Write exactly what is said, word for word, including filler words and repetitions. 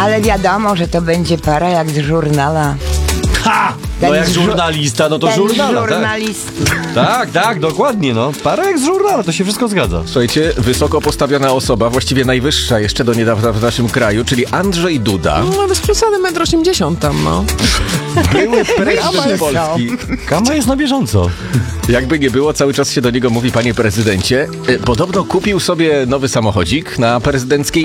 Ale wiadomo, że to będzie para jak z żurnala. Ha! No jak żurnalista, no to Ten żurnala, żurnalisty. tak. Tak, tak, dokładnie, no. Para jak z żurnala, to się wszystko zgadza. Słuchajcie, wysoko postawiona osoba, właściwie najwyższa jeszcze do niedawna w naszym kraju, czyli Andrzej Duda. No bez przesady, metr osiemdziesiąt tam, no. Były prezydent Polski. Kama jest na bieżąco. Jakby nie było, cały czas się do niego mówi, panie prezydencie. E, Podobno kupił sobie nowy samochodzik na prezydenckiej